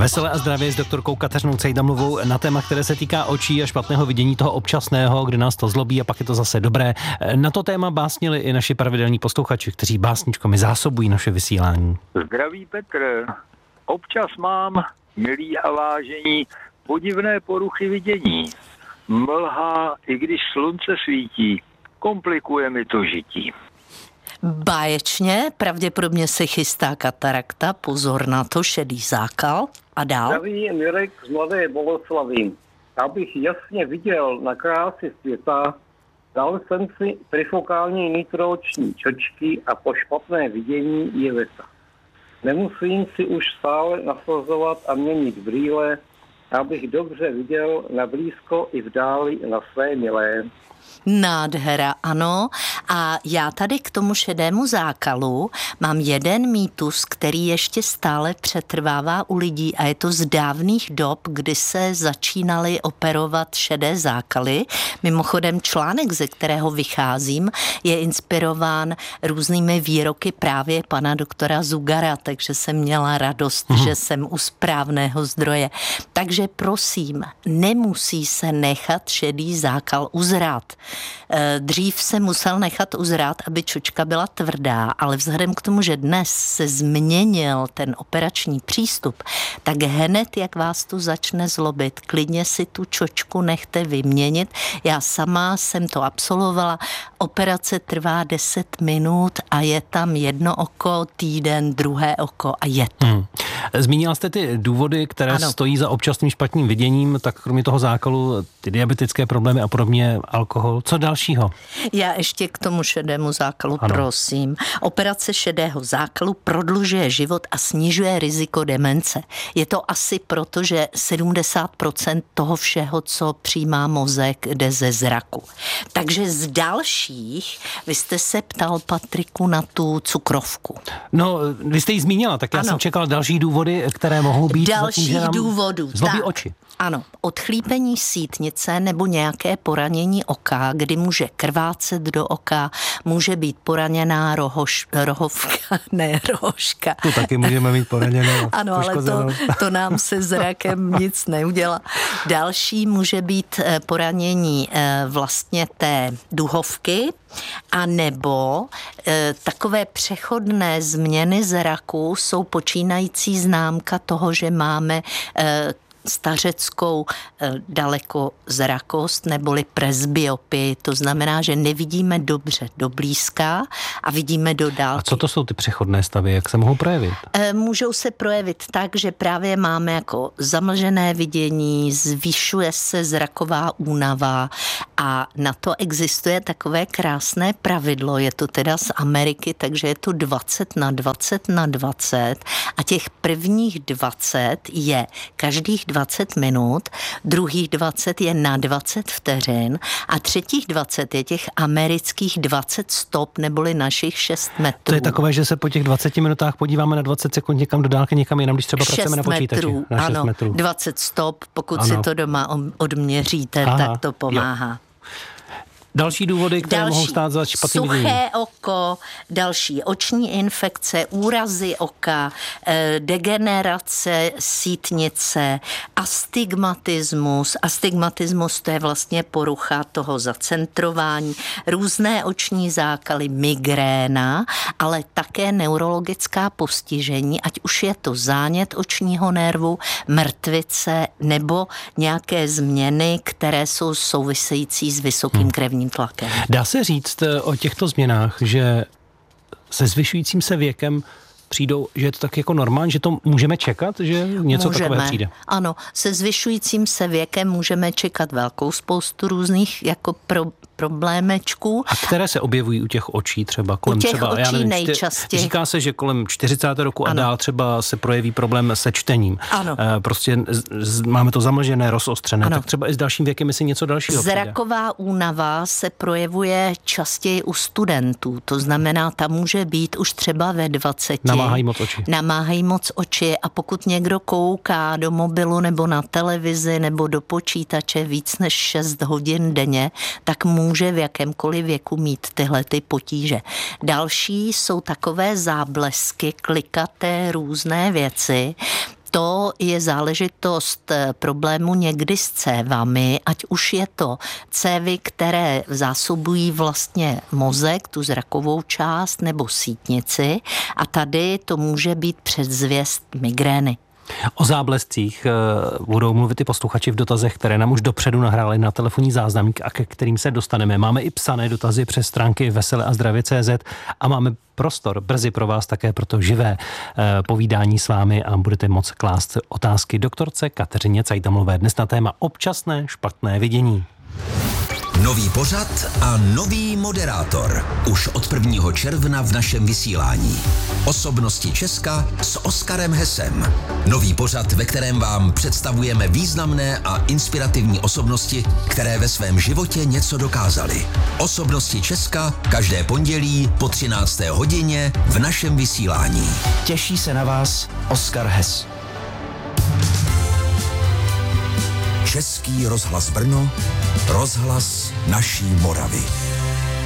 Veselé a zdravě s doktorkou Kateřinou Cejdamlovou na téma, které se týká očí a špatného vidění, toho občasného, kdy nás to zlobí a pak je to zase dobré. Na to téma básnili i naši pravidelní posluchači, kteří básničkami zásobují naše vysílání. Zdraví Petr. Občas mám, milí a vážení, podivné poruchy vidění. Mlha, i když slunce svítí, komplikuje mi to žití. Báječně, pravděpodobně se chystá katarakta, pozor na to, šedý zákal a dál. Zdraví Mirek z Mladé Boleslaví. Abych jasně viděl na krásy světa, dal jsem si trifokální nitrooční čočky a po špatné vidění je věta. Nemusím si už stále nasazovat a měnit brýle, abych dobře viděl na blízko i v dáli na své milé. Nádhera, ano. A já tady k tomu šedému zákalu mám jeden mýtus, který ještě stále přetrvává u lidí a je to z dávných dob, kdy se začínaly operovat šedé zákaly. Mimochodem článek, ze kterého vycházím, je inspirován různými výroky právě pana doktora Zugara, takže jsem měla radost, že jsem u správného zdroje. Takže prosím, nemusí se nechat šedý zákal uzrát. Dřív se musel nechat uzrát, aby čočka byla tvrdá, ale vzhledem k tomu, že dnes se změnil ten operační přístup, tak hned, jak vás to začne zlobit, klidně si tu čočku nechte vyměnit. Já sama jsem to absolvovala. Operace trvá 10 minut a je tam jedno oko, týden, druhé oko a je to. Zmínila jste ty důvody, které stojí za občasným špatným viděním, tak kromě toho zákalu, ty diabetické problémy a podobně, alkohol. Co dalšího? Já ještě k tomu šedému zákalu, prosím. Operace šedého zákalu prodlužuje život a snižuje riziko demence. Je to asi proto, že 70% toho všeho, co přijímá mozek, jde ze zraku. Takže z dalších, vy jste se ptal, Patriku, na tu cukrovku. No, vy jste ji zmínila, tak já jsem čekal další důvody, které mohou být dalších důvodů. Zlobí oči. Ano, odchlípení sítnice nebo nějaké poranění oka, kdy může krvácet do oka, může být poraněná rohovka, ne rohožka. To taky můžeme mít poraněnou. Ano, ale to nám se zrakem nic neudělá. Další může být poranění vlastně té duhovky, a nebo takové přechodné změny zraku jsou počínající známka toho, že máme stařeckou dalekozrakost neboli presbyopii. To znamená, že nevidíme dobře do blízka a vidíme do dálky. A co to jsou ty přechodné stavy? Jak se mohou projevit? Můžou se projevit tak, že právě máme jako zamlžené vidění, zvyšuje se zraková únava a na to existuje takové krásné pravidlo. Je to teda z Ameriky, takže je to 20/20/20 a těch prvních 20 je každých 20 minut, druhých 20 je na 20 vteřin a třetích 20 je těch amerických 20 stop, neboli našich 6 metrů. To je takové, že se po těch 20 minutách podíváme na 20 sekund někam do dálky, někam jinam, když třeba pracujeme na počítači. Na 6 ano, metrů. 20 stop, pokud si to doma odměříte, tak to pomáhá. Jo. Další důvody, které mohou stát za špatným viděním. Suché oko, další oční infekce, úrazy oka, degenerace sítnice, astigmatismus. Astigmatismus to je vlastně porucha toho zacentrování, různé oční zákaly, migréna, ale také neurologická postižení, ať už je to zánět očního nervu, mrtvice nebo nějaké změny, které jsou související s vysokým krevním tlakem. Dá se říct o těchto změnách, že se zvyšujícím se věkem přijdou, že je to tak jako normální, že to můžeme čekat, že něco takového přijde? Ano, se zvyšujícím se věkem můžeme čekat velkou spoustu různých jako problémečků. A které se objevují u těch očí třeba? Kolem u těch třeba, očí nejčastěji. Říká se, že kolem 40. roku a dál třeba se projeví problém se čtením. Ano. Prostě máme to zamlžené, rozostřené, tak třeba i s dalším věkem je si něco dalšího Zraková únava se projevuje častěji u studentů, to znamená, ta může být už třeba ve 20. Namáhají moc oči a pokud někdo kouká do mobilu nebo na televizi nebo do počítače víc než 6 hodin denně, tak může v jakémkoliv věku mít tyhle ty potíže. Další jsou takové záblesky, klikaté různé věci. To je záležitost problému někdy s cévami, ať už je to cévy, které zásobují vlastně mozek, tu zrakovou část, nebo sítnici, a tady to může být předzvěst migrény. O záblescích budou mluvit i posluchači v dotazech, které nám už dopředu nahráli na telefonní záznamník a ke kterým se dostaneme. Máme i psané dotazy přes stránky veseleazdravě.cz a máme prostor brzy pro vás také pro to živé povídání s vámi a budete moct klást otázky doktorce Kateřině Cajdamlové dnes na téma občasné špatné vidění. Nový pořad a nový moderátor. Už od 1. června v našem vysílání. Osobnosti Česka s Oskarem Hessem. Nový pořad, ve kterém vám představujeme významné a inspirativní osobnosti, které ve svém životě něco dokázaly. Osobnosti Česka každé pondělí po 13. hodině v našem vysílání. Těší se na vás Oskar Hess. Český rozhlas Brno, rozhlas naší Moravy.